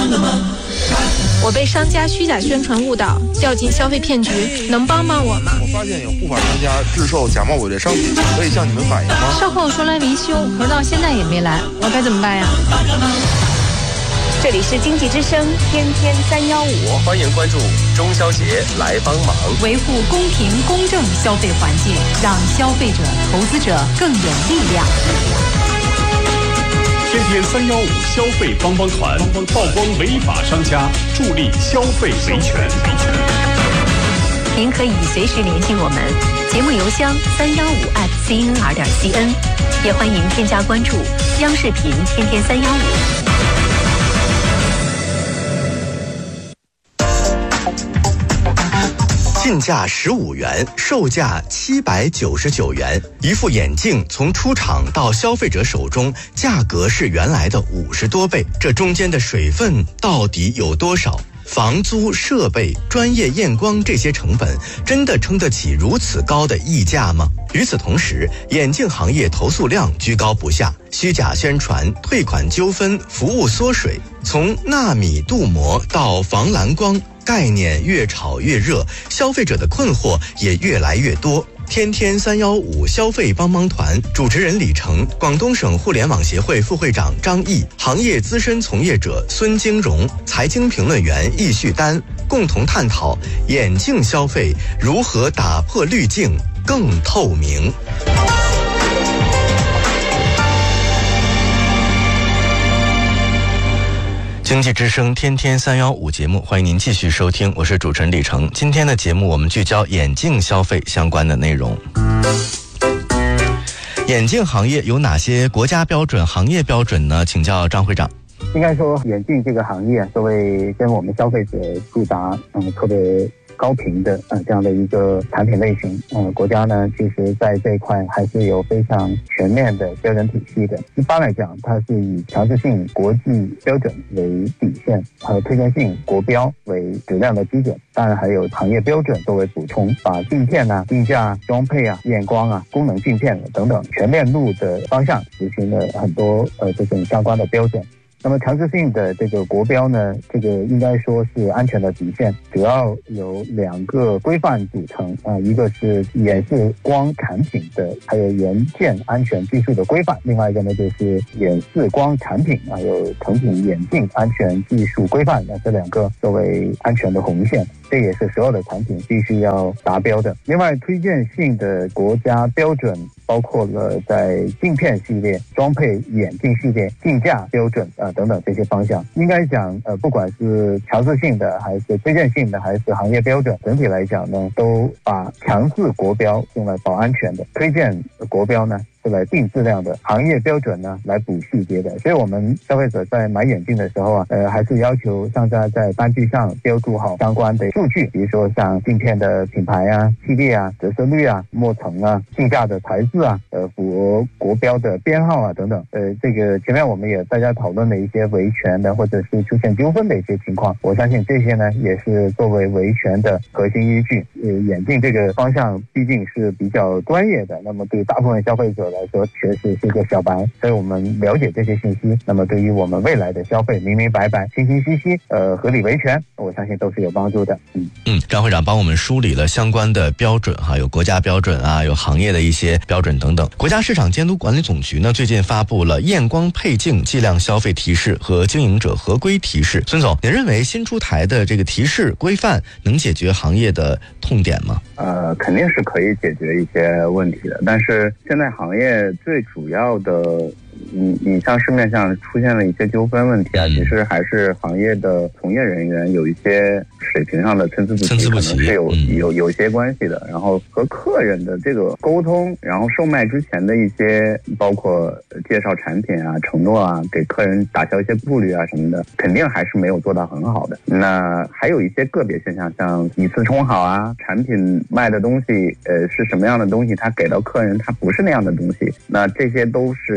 我被商家虚假宣传误导，掉进消费骗局，能帮帮我吗？ 我发现有不法商家制售假冒伪劣商品，可以向你们反映吗？ 售后说来维修，可是到现在也没来，我该怎么办呀？ 这里是经济之声天天315， 欢迎关注中消协来帮忙， 维护公平公正消费环境，让消费者、投资者更有力量。 天天315消费帮帮团，曝光违法商家，助力消费维权。 您可以随时联系我们，节目邮箱315@cnr.cn，也欢迎添加关注央视频天天315。 进价15元，售价799元。一副眼镜从出厂到消费者手中，价格是原来的50多倍，这中间的水分到底有多少？房租、设备、专业验光这些成本，真的撑得起如此高的溢价吗？与此同时，眼镜行业投诉量居高不下，虚假宣传、退款纠纷、服务缩水，从纳米镀膜到防蓝光，概念越炒越热，消费者的困惑也越来越多。天天315消费帮帮团主持人李成，广东省互联网协会副会长张毅，行业资深从业者孙金荣，财经评论员易旭丹，共同探讨眼镜消费如何打破滤镜，更透明。经济之声天天315节目，欢迎您继续收听，我是主持人李成。今天的节目我们聚焦眼镜消费相关的内容。眼镜行业有哪些国家标准、行业标准呢？请教张会长。 应该说，眼镜这个行业作为跟我们消费者触达特别高频的这样的一个产品类型，国家呢其实在这一块还是有非常全面的标准体系的。一般来讲，它是以强制性国际标准为底线，还有推荐性国标为质量的基准，当然还有行业标准作为补充，把镜片啊、镜架、装配啊、验光啊、功能镜片等等全链路的方向实行了很多这种相关的标准。那么强制性的这个国标呢，这个应该说是安全的底线，主要有2个规范组成一个是眼视光产品的，还有眼镜安全技术的规范，另外一个呢就是眼视光产品有成品眼镜安全技术规范，这2个作为安全的红线，这也是所有的产品必须要达标的。另外，推荐性的国家标准包括了在镜片系列、装配眼镜系列、镜架标准等等这些方向。应该讲不管是强制性的还是推荐性的还是行业标准，整体来讲呢，都把强制国标用来保安全的，推荐国标呢是来定质量的，行业标准呢来补细节的。所以我们消费者在买眼镜的时候还是要求商家在单据上标注好相关的数据，比如说像镜片的品牌啊、系列啊、折射率啊、墨层啊、镜架的材质啊、符合国标的编号啊等等。这个前面我们也大家讨论了一些维权的或者是出现纠纷的一些情况，我相信这些呢也是作为维权的核心依据。眼镜这个方向毕竟是比较专业的，那么对大部分消费者来说确实是个小白，所以我们了解这些信息，那么对于我们未来的消费明明白白、清清晰晰、合理维权，我相信都是有帮助的。 张会长帮我们梳理了相关的标准有国家标准有行业的一些标准等等。国家市场监督管理总局呢最近发布了验光配镜计量消费提示和经营者合规提示。孙总，您认为新出台的这个提示规范能解决行业的痛点吗？ 肯定是可以解决一些问题的，但是现在行业最主要的你像市面上出现了一些纠纷问题其实还是行业的从业人员有一些水平上的参差不齐，可能是有一些关系的。然后和客人的这个沟通，然后售卖之前的一些包括介绍产品啊、承诺啊，给客人打消一些顾虑啊什么的，肯定还是没有做到很好的。那还有一些个别现象，像以次充好啊，产品卖的东西是什么样的东西，他给到客人他不是那样的东西，那这些都是行业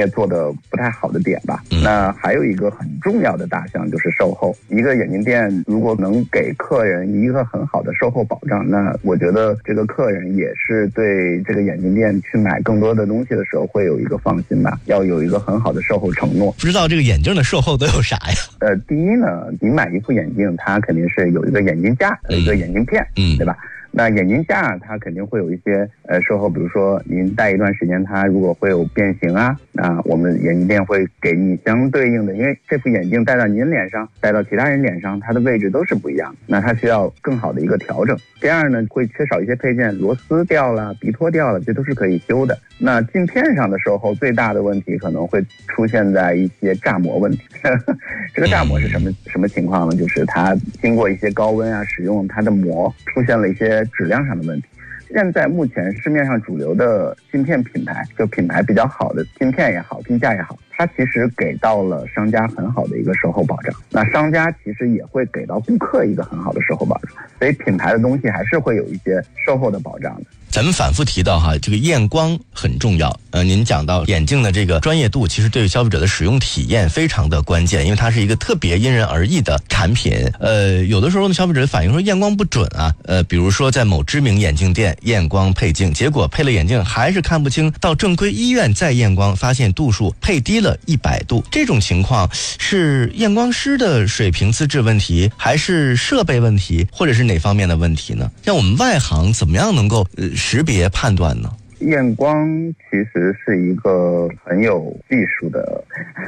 业做的不太好的点吧。那还有一个很重要的大项就是售后。一个眼镜店如果能给客人一个很好的售后保障，那我觉得这个客人也是对这个眼镜店去买更多的东西的时候会有一个放心吧，要有一个很好的售后承诺。 不知道这个眼镜的售后都有啥呀？ 第一呢，你买一副眼镜，它肯定是有一个眼镜架，有一个眼镜片，对吧？那眼镜架它肯定会有一些售后，比如说您戴一段时间，它如果会有变形啊，那我们眼镜店会给你相对应的，因为这副眼镜戴到您脸上，戴到其他人脸上，它的位置都是不一样的，那它需要更好的一个调整。第二呢，会缺少一些配件，螺丝掉了、鼻托掉了，这都是可以修的。那镜片上的售后最大的问题可能会出现在一些炸膜问题。这个炸膜是什么情况呢？就是它经过一些高温啊使用，它的膜出现了一些质量上的问题。现在目前市面上主流的镜片品牌，就品牌比较好的镜片也好，镜架也好，它其实给到了商家很好的一个售后保障。那商家其实也会给到顾客一个很好的售后保障，所以品牌的东西还是会有一些售后的保障的。 咱们反复提到哈，这个验光很重要。您讲到眼镜的这个专业度，其实对消费者的使用体验非常的关键，因为它是一个特别因人而异的产品。有的时候呢，消费者反映说验光不准啊，比如说在某知名眼镜店验光配镜，结果配了眼镜还是看不清，到正规医院再验光，发现度数配低了100度。这种情况是验光师的水平资质问题，还是设备问题，或者是哪方面的问题呢？像我们外行怎么样能够识别判断呢？ 验光其实是一个很有技术的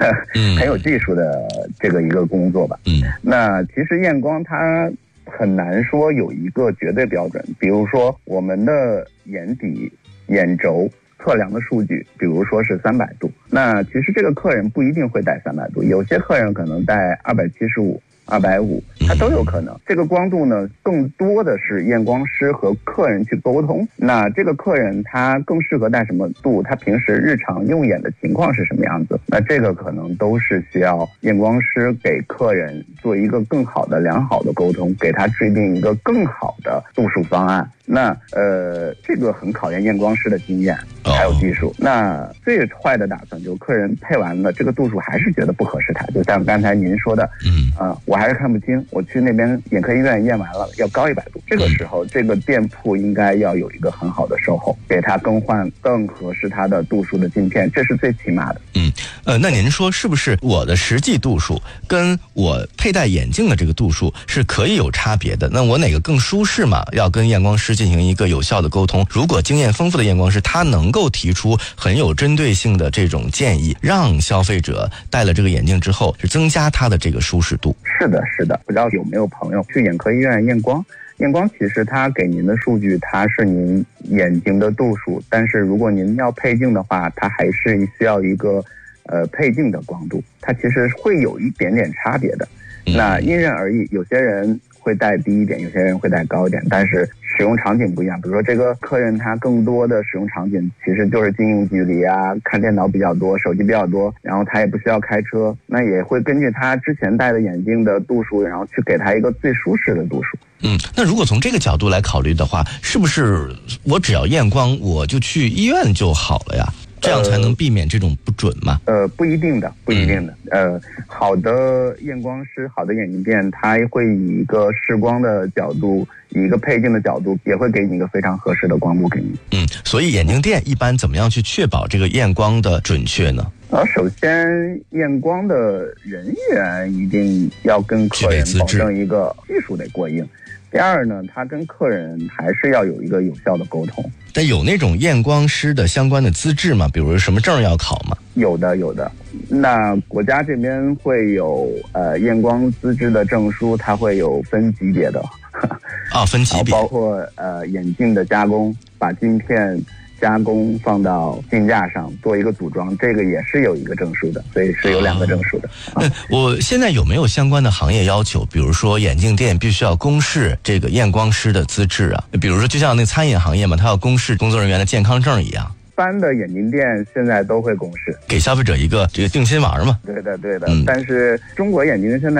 这个一个工作吧。那其实验光它很难说有一个绝对标准，比如说我们的眼底、眼轴测量的数据，比如说是300度，那其实这个客人不一定会戴300度，有些客人可能戴275、250，它都有可能。这个光度呢，更多的是验光师和客人去沟通。那这个客人他更适合戴什么度？他平时日常用眼的情况是什么样子？那这个可能都是需要验光师给客人做一个更好的、良好的沟通，给他制定一个更好的度数方案。那这个很考验验光师的经验还有技术。那最坏的打算就是客人配完了这个度数还是觉得不合适他，就像刚才您说的，我还是看不清，我去那边眼科医院验完了要高100度，这个时候这个店铺应该要有一个很好的售后，给他更换更合适他的度数的镜片，这是最起码的。 那您说是不是我的实际度数跟我佩戴眼镜的这个度数是可以有差别的？那我哪个更舒适嘛？要跟验光师进行一个有效的沟通。如果经验丰富的验光师，他能够提出很有针对性的这种建议，让消费者戴了这个眼镜之后是增加他的这个舒适度。 是的，不知道有没有朋友去眼科医院验光？验光其实它给您的数据，它是您眼睛的度数，但是如果您要配镜的话，它还是需要一个配镜的光度，它其实会有一点点差别的。那因人而异，有些人会戴低一点，有些人会戴高一点，但是使用场景不一样。比如说这个客人他更多的使用场景其实就是近用距离啊，看电脑比较多，手机比较多，然后他也不需要开车，那也会根据他之前戴的眼镜的度数，然后去给他一个最舒适的度数。 那如果从这个角度来考虑的话，是不是我只要验光我就去医院就好了呀？这样才能避免这种不准吗？ 不一定的。好的验光师、好的眼镜店，他会以一个视光的角度，以一个配镜的角度，也会给你一个非常合适的光度给你。 所以眼镜店一般怎么样去确保这个验光的准确呢？ 首先验光的人员一定要跟客人保证一个技术得过硬。第二呢，他跟客人还是要有一个有效的沟通。 但有那种验光师的相关的资质吗？比如什么证要考吗？ 有的。那国家这边会有验光资质的证书，它会有分级别的。 分级别， 包括眼镜的加工，把镜片加工放到镜架上做一个组装，这个也是有一个证书的，所以是有2个证书的。 我现在有没有相关的行业要求？比如说眼镜店必须要公示这个验光师的资质啊，比如说就像那餐饮行业嘛，它要公示工作人员的健康证一样。 一般的眼镜店现在都会公示， 给消费者一个这个定心丸嘛。 对的。但是中国眼镜现在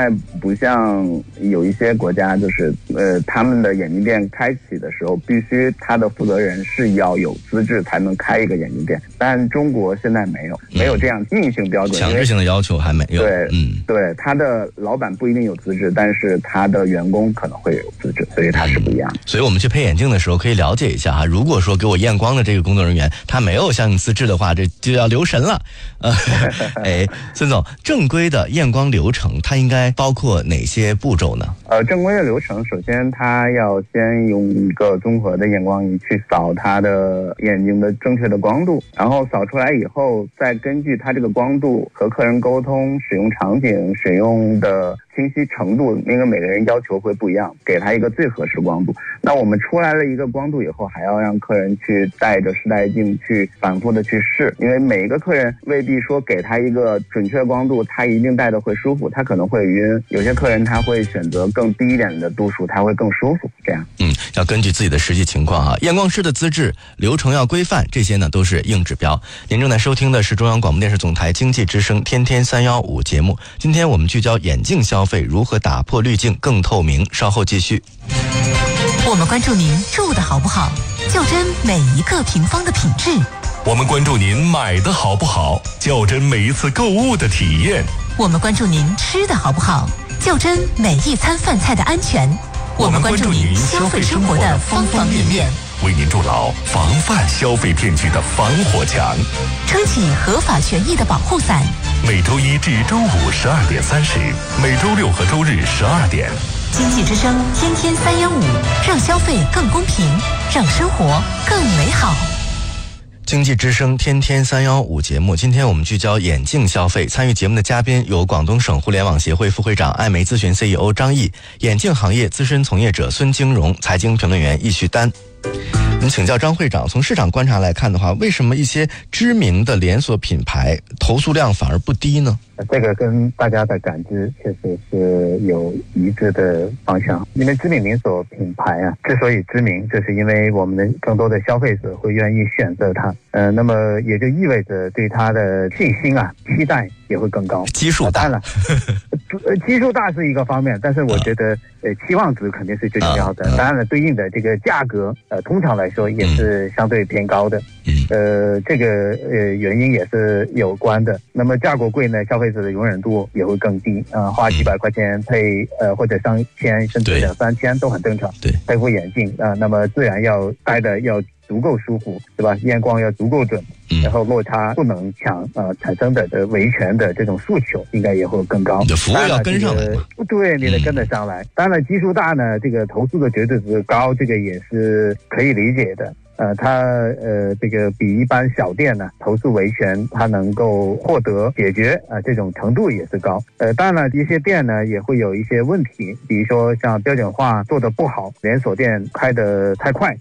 不像有一些国家，就是他们的眼镜店开启的时候，必须他的负责人是要有资质才能开一个眼镜店，但中国现在没有这样硬性标准， 强制性的要求还没有。 对，对，他的老板不一定有资质，但是他的员工可能会有资质，所以他是不一样的。 所以我们去配眼镜的时候可以了解一下哈，如果说给我验光的这个工作人员他没有相应资质的话，这就要留神了。孙总，正规的验光流程它应该包括哪些步骤呢？ 正规的流程，首先他要先用一个综合的验光仪去扫他的眼睛的正确的光度，然后扫出来以后，再根据他这个光度和客人沟通、使用场景、使用的清晰程度，因为每个人要求会不一样，给他一个最合适的光度。那我们出来了一个光度以后，还要让客人去带着试戴镜去反复的去试，因为每一个客人未必说给他一个准确光度，他一定戴的会舒服，他可能会晕。有些客人他会选择更低一点的度数，他会更舒服。这样， 要根据自己的实际情况啊，验光师的资质、流程要规范，这些呢都是硬指标。您正在收听的是中央广播电视总台经济之声天天315节目。今天我们聚焦眼镜消费如何打破滤镜更透明，稍后继续。 我们关注您住的好不好，较真每一个平方的品质。 我们关注您买的好不好，较真每一次购物的体验。 我们关注您吃的好不好，较真每一餐饭菜的安全。我们关注您消费生活的方方面面， 为您筑牢防范消费骗局的防火墙， 撑起合法权益的保护伞。 每周一至周五12点30，每周六和周日12点。 经济之声天天315，让消费更公平，让生活更美好。 经济之声天天315节目，今天我们聚焦眼镜消费。参与节目的嘉宾有广东省互联网协会副会长、艾媒咨询 CEO 张毅，眼镜行业资深从业者孙京荣，财经评论员易旭丹。我们请教张会长，从市场观察来看的话，为什么一些知名的连锁品牌投诉量反而不低呢？ 这个跟大家的感知确实是有一致的方向。因为知名连锁品牌啊，之所以知名，就是因为我们的更多的消费者会愿意选择它，那么也就意味着对它的信心啊、期待也会更高。 基数大当然了，基数大是一个方面，但是我觉得期望值肯定是最重要的。当然了，对应的这个价格通常来说也是相对偏高的。这个原因也是有关的。那么价格贵呢，消费者的容忍度也会更低花几百块钱配或者上千甚至2-3千都很正常。 对， 配副眼镜那么自然要戴的要足够舒服，对吧？验光要足够准，然后落差不能强产生的维权的这种诉求应该也会更高。 你的服务要跟上来， 对，你得跟得上来。当然基数大呢，这个投诉的绝对值高，这个也是可以理解的。它这个比一般小店呢投诉维权，它能够获得解决这种程度也是高。当然了，一些店呢也会有一些问题，比如说像标准化做得不好，连锁店开得太快，